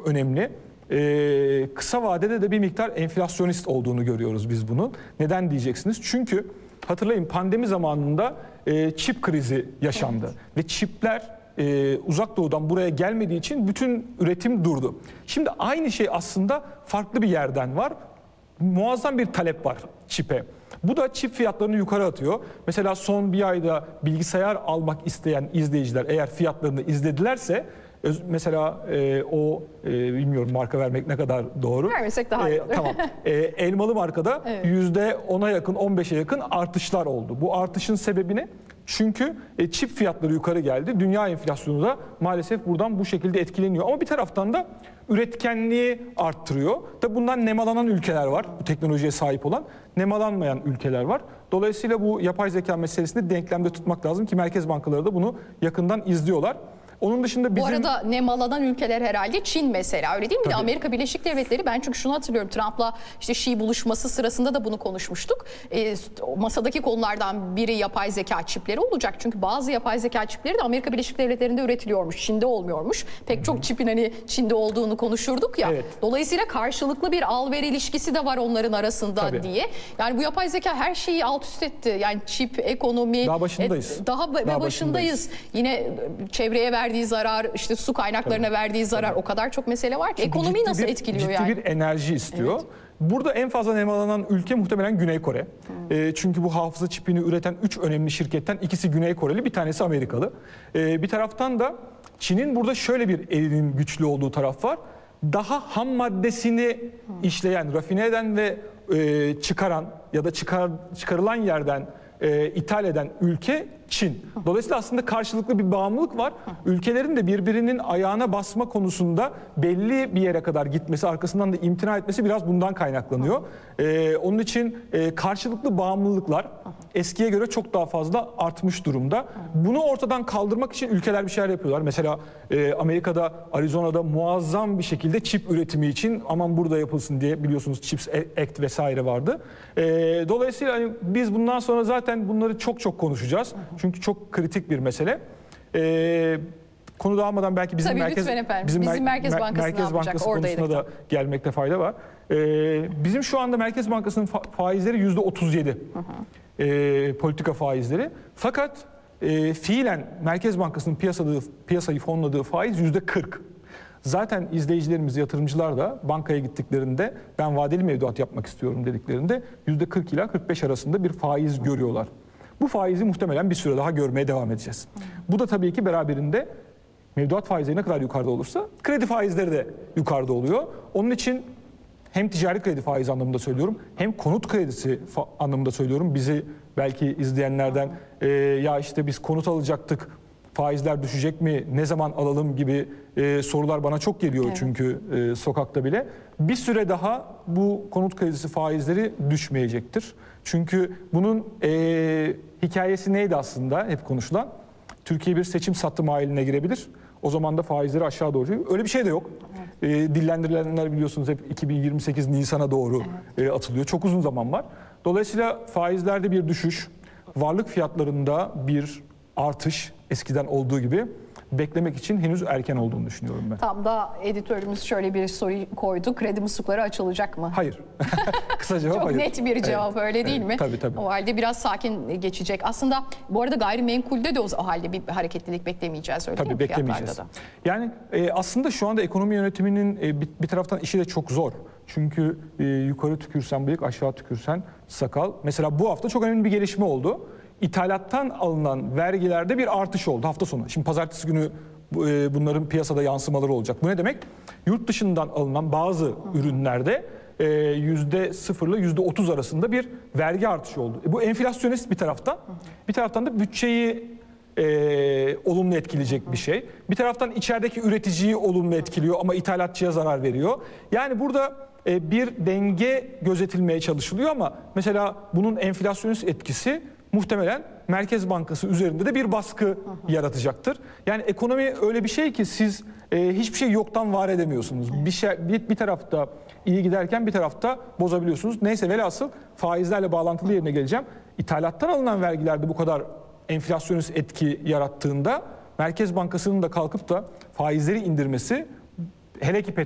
önemli. Kısa vadede de bir miktar enflasyonist olduğunu görüyoruz biz bunun. Neden diyeceksiniz? Çünkü hatırlayın, pandemi zamanında çip krizi yaşandı. Evet. Ve çipler uzak doğudan buraya gelmediği için bütün üretim durdu. Şimdi aynı şey aslında farklı bir yerden var. Muazzam bir talep var çipe. Bu da çip fiyatlarını yukarı atıyor. Mesela son bir ayda bilgisayar almak isteyen izleyiciler eğer fiyatlarını izledilerse, mesela bilmiyorum marka vermek ne kadar doğru. Vermesek daha iyi olur. Tamam. Elmalı markada evet, %10'a yakın, 15'e yakın artışlar oldu. Bu artışın sebebi ne? Çünkü çip fiyatları yukarı geldi. Dünya enflasyonu da maalesef buradan bu şekilde etkileniyor. Ama bir taraftan da üretkenliği arttırıyor. Tabii bundan nemalanan ülkeler var. Bu teknolojiye sahip olan, nemalanmayan ülkeler var. Dolayısıyla bu yapay zeka meselesini denklemde tutmak lazım ki merkez bankaları da bunu yakından izliyorlar. Onun dışında bizim... Bu arada nemalanan ülkeler herhalde Çin mesela, öyle değil mi? Bir de Tabii. Amerika Birleşik Devletleri, ben çünkü şunu hatırlıyorum, Trump'la işte Xi buluşması sırasında da bunu konuşmuştuk. Masadaki konulardan biri yapay zeka çipleri olacak. Çünkü bazı yapay zeka çipleri de Amerika Birleşik Devletleri'nde üretiliyormuş, Çin'de olmuyormuş. Pek çok çipin hani Çin'de olduğunu konuşurduk ya. Evet. Dolayısıyla karşılıklı bir al-ver ilişkisi de var onların arasında. Tabii. Diye. Yani bu yapay zeka her şeyi alt üst etti. Yani çip, ekonomi... Daha başındayız. Daha başındayız. Yine çevreye verdiği zarar, işte su kaynaklarına tabii, verdiği zarar, tabii, o kadar çok mesele var ki. Çünkü ekonomiyi nasıl etkiliyor yani? Ciddi bir enerji istiyor. Evet. Burada en fazla nemalanan ülke muhtemelen Güney Kore. Çünkü bu hafıza çipini üreten 3 önemli şirketten ikisi Güney Koreli, bir tanesi Amerikalı. Bir taraftan da Çin'in burada şöyle bir elinin güçlü olduğu taraf var. Daha ham maddesini işleyen, rafine eden ve çıkaran ya da çıkarılan yerden ithal eden ülke Çin. Dolayısıyla aslında karşılıklı bir bağımlılık var. Ülkelerin de birbirinin ayağına basma konusunda belli bir yere kadar gitmesi, arkasından da imtina etmesi biraz bundan kaynaklanıyor. Onun için karşılıklı bağımlılıklar eskiye göre çok daha fazla artmış durumda. Bunu ortadan kaldırmak için ülkeler bir şeyler yapıyorlar. Mesela Amerika'da, Arizona'da muazzam bir şekilde çip üretimi için aman burada yapılsın diye, biliyorsunuz Chips Act vesaire vardı. Dolayısıyla hani biz bundan sonra zaten bunları çok konuşacağız. Çünkü çok kritik bir mesele. Konu dağılmadan belki bizim Merkez Bankası konusuna da gelmekte fayda var. Bizim şu anda Merkez Bankası'nın faizleri %37. Politika faizleri. Fakat fiilen Merkez Bankası'nın piyasayı fonladığı faiz %40. Zaten izleyicilerimiz, yatırımcılar da bankaya gittiklerinde ben vadeli mevduat yapmak istiyorum dediklerinde %40 ila 45 arasında bir faiz görüyorlar. Bu faizi muhtemelen bir süre daha görmeye devam edeceğiz. Bu da tabii ki beraberinde mevduat faizleri ne kadar yukarıda olursa kredi faizleri de yukarıda oluyor. Onun için hem ticari kredi faizi anlamında söylüyorum, hem konut kredisi anlamında söylüyorum. Bizi belki izleyenlerden ya işte biz konut alacaktık, faizler düşecek mi, ne zaman alalım gibi sorular bana çok geliyor. Evet. Çünkü sokakta bile. Bir süre daha bu konut kredisi faizleri düşmeyecektir. Çünkü bunun hikayesi neydi aslında hep konuşulan? Türkiye bir seçim satım haline girebilir. O zaman da faizleri aşağı doğru. Öyle bir şey de yok. Evet. Dillendirilenler biliyorsunuz hep 2028 Nisan'a doğru evet, atılıyor. Çok uzun zaman var. Dolayısıyla faizlerde bir düşüş, varlık fiyatlarında bir artış eskiden olduğu gibi beklemek için henüz erken olduğunu düşünüyorum ben. Tam da editörümüz şöyle bir soru koydu. Kredi muslukları açılacak mı? Hayır. Kısa cevap hayır. Çok net bir cevap, evet, öyle değil mi? Tabii. O halde biraz sakin geçecek. Aslında bu arada gayrimenkulde de o halde bir hareketlilik beklemeyeceğiz, öyle değil mi? Tabii beklemeyeceğiz. Da. Yani aslında şu anda ekonomi yönetiminin bir taraftan işi de çok zor. Çünkü yukarı tükürsen bıyık, aşağı tükürsen sakal. Mesela bu hafta çok önemli bir gelişme oldu. İthalattan alınan vergilerde bir artış oldu hafta sonu. Şimdi pazartesi günü bunların piyasada yansımaları olacak. Bu ne demek? Yurt dışından alınan bazı ürünlerde %0 ile %30 arasında bir vergi artışı oldu. Bu enflasyonist bir taraftan. Bir taraftan da bütçeyi olumlu etkileyecek bir şey. Bir taraftan içerideki üreticiyi olumlu etkiliyor ama ithalatçıya zarar veriyor. Yani burada bir denge gözetilmeye çalışılıyor ama mesela bunun enflasyonist etkisi muhtemelen Merkez Bankası üzerinde de bir baskı yaratacaktır. Yani ekonomi öyle bir şey ki siz hiçbir şey yoktan var edemiyorsunuz. Bir tarafta iyi giderken bir tarafta bozabiliyorsunuz. Neyse, velhasıl faizlerle bağlantılı yerine geleceğim. İthalattan alınan vergilerde bu kadar enflasyonist etki yarattığında Merkez Bankası'nın da kalkıp da faizleri indirmesi, hele ki